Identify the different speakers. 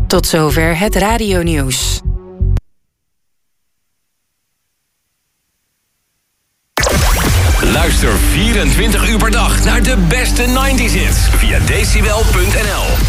Speaker 1: Tot zover het radionieuws.
Speaker 2: Luister 24 uur per dag naar de beste 90s hits via decibel.nl.